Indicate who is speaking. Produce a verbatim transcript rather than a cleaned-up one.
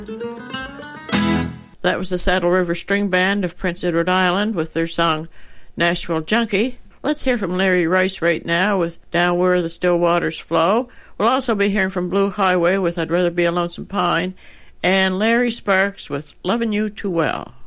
Speaker 1: That was the Saddle River String Band of Prince Edward Island with their song Nashville Junkie. Let's hear from Larry Rice right now with Down Where the Still Waters Flow. We'll also be hearing from Blue Highway with I'd Rather Be a Lonesome Pine, and Larry Sparks with Lovin' You Too Well.